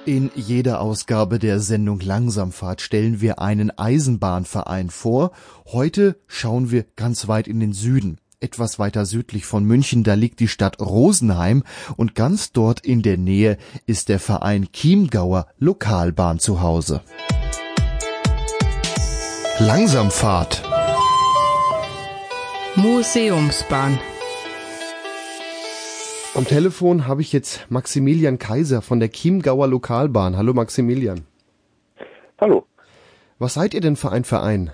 In jeder Ausgabe der Sendung Langsamfahrt stellen wir einen Eisenbahnverein vor. Heute schauen wir ganz weit in den Süden. Etwas weiter südlich von München, da liegt die Stadt Rosenheim und ganz dort in der Nähe ist der Verein Chiemgauer Lokalbahn zu Hause. Langsamfahrt. Museumsbahn. Am Telefon habe ich jetzt Maximilian Kaiser von der Chiemgauer Lokalbahn. Hallo Maximilian. Hallo. Was seid ihr denn für ein Verein?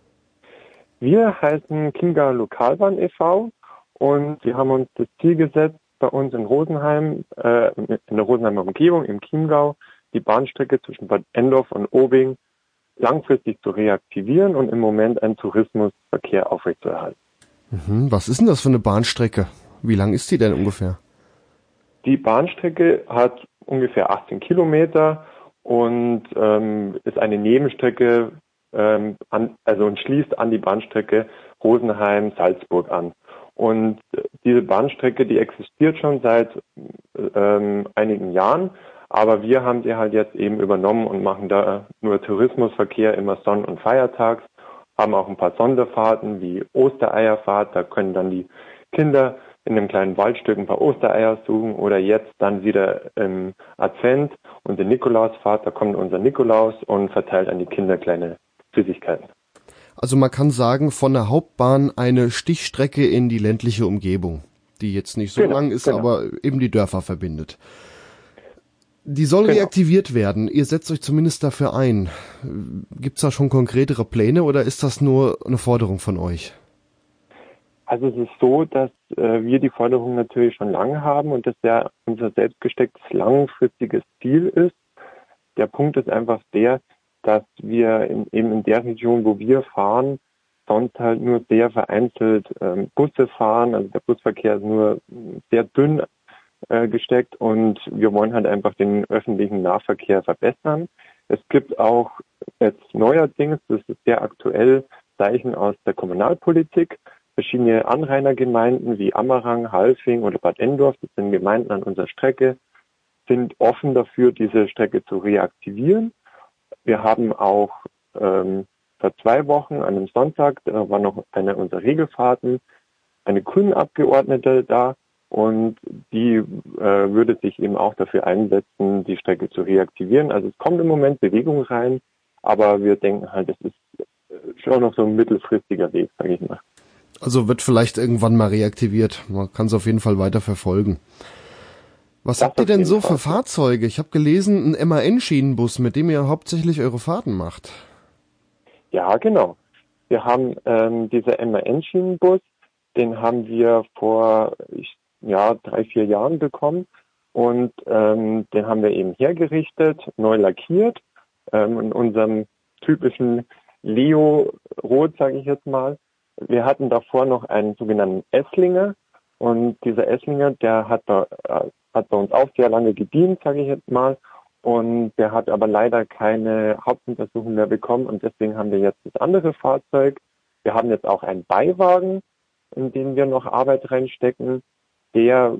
Wir heißen Chiemgauer Lokalbahn e.V. und wir haben uns das Ziel gesetzt, bei uns in Rosenheim, in der Rosenheimer Umgebung, im Chiemgau, die Bahnstrecke zwischen Bad Endorf und Obing langfristig zu reaktivieren und im Moment einen Tourismusverkehr aufrechtzuerhalten. Was ist denn das für eine Bahnstrecke? Wie lang ist die denn ungefähr? Die Bahnstrecke hat ungefähr 18 Kilometer und ist eine Nebenstrecke und schließt an die Bahnstrecke Rosenheim-Salzburg an. Und diese Bahnstrecke, die existiert schon seit einigen Jahren, aber wir haben sie halt jetzt eben übernommen und machen da nur Tourismusverkehr immer Sonn- und Feiertags, haben auch ein paar Sonderfahrten wie Ostereierfahrt, da können dann die Kinder in einem kleinen Waldstück ein paar Ostereier suchen oder jetzt dann wieder im Advent und die Nikolausfahrt, da kommt unser Nikolaus und verteilt an die Kinder kleine Süßigkeiten. Also man kann sagen, von der Hauptbahn eine Stichstrecke in die ländliche Umgebung, die jetzt nicht so lang ist, aber eben die Dörfer verbindet. Die soll reaktiviert werden. Ihr setzt euch zumindest dafür ein. Gibt's da schon konkretere Pläne oder ist das nur eine Forderung von euch? Also es ist so, dass wir die Forderung natürlich schon lange haben und das ja unser selbstgestecktes langfristiges Ziel ist. Der Punkt ist einfach der, dass wir eben in der Region, wo wir fahren, sonst halt nur sehr vereinzelt Busse fahren. Also der Busverkehr ist nur sehr dünn gesteckt und wir wollen halt einfach den öffentlichen Nahverkehr verbessern. Es gibt auch jetzt neuerdings, das ist sehr aktuell, Zeichen aus der Kommunalpolitik. Verschiedene Anrainergemeinden wie Ammerang, Halfing oder Bad Endorf, das sind Gemeinden an unserer Strecke, sind offen dafür, diese Strecke zu reaktivieren. Wir haben auch vor 2 Wochen an einem Sonntag, da war noch eine unserer Regelfahrten, eine grüne Abgeordnete da und die würde sich eben auch dafür einsetzen, die Strecke zu reaktivieren. Also es kommt im Moment Bewegung rein, aber wir denken halt, es ist schon noch so ein mittelfristiger Weg, sage ich mal. Also wird vielleicht irgendwann mal reaktiviert. Man kann es auf jeden Fall weiter verfolgen. Was habt ihr denn so für Fahrzeuge? Ich habe gelesen, ein MAN-Schienenbus, mit dem ihr hauptsächlich eure Fahrten macht. Ja, genau. Wir haben dieser MAN-Schienenbus, den haben wir vor 3-4 Jahren bekommen und den haben wir eben hergerichtet, neu lackiert, in unserem typischen Leo-Rot, sage ich jetzt mal. Wir hatten davor noch einen sogenannten Esslinger und dieser Esslinger, der hat bei uns auch sehr lange gedient, sage ich jetzt mal, und der hat aber leider keine Hauptuntersuchung mehr bekommen und deswegen haben wir jetzt das andere Fahrzeug. Wir haben jetzt auch einen Beiwagen, in den wir noch Arbeit reinstecken. Der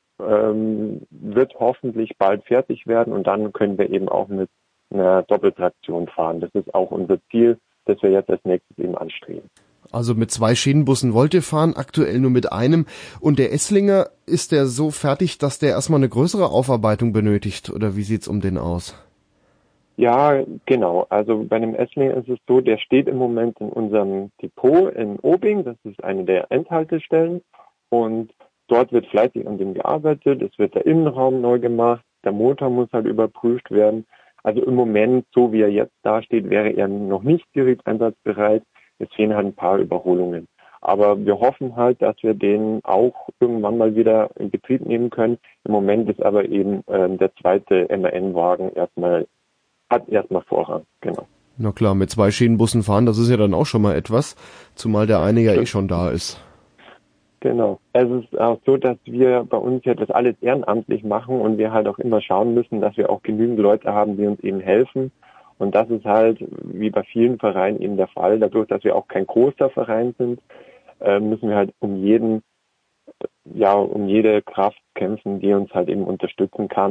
wird hoffentlich bald fertig werden und dann können wir eben auch mit einer Doppeltraktion fahren. Das ist auch unser Ziel, das wir jetzt als nächstes eben anstreben. Also mit 2 Schienenbussen wollt ihr fahren, aktuell nur mit einem. Und der Esslinger, ist der so fertig, dass der erstmal eine größere Aufarbeitung benötigt? Oder wie sieht's um den aus? Ja, genau. Also bei dem Esslinger ist es so, der steht im Moment in unserem Depot in Obing. Das ist eine der Endhaltestellen. Und dort wird fleißig an dem gearbeitet. Es wird der Innenraum neu gemacht. Der Motor muss halt überprüft werden. Also im Moment, so wie er jetzt dasteht, wäre er noch nicht direkt einsatzbereit. Es fehlen halt ein paar Überholungen. Aber wir hoffen halt, dass wir den auch irgendwann mal wieder in Betrieb nehmen können. Im Moment ist aber eben der zweite MAN-Wagen hat erstmal Vorrang. Genau. Na klar, mit 2 Schienenbussen fahren, das ist ja dann auch schon mal etwas, zumal der eine ja schon da ist. Genau. Es ist auch so, dass wir bei uns ja das alles ehrenamtlich machen und wir halt auch immer schauen müssen, dass wir auch genügend Leute haben, die uns eben helfen. Und das ist halt, wie bei vielen Vereinen eben der Fall. Dadurch, dass wir auch kein großer Verein sind, müssen wir halt um jede Kraft kämpfen, die uns halt eben unterstützen kann.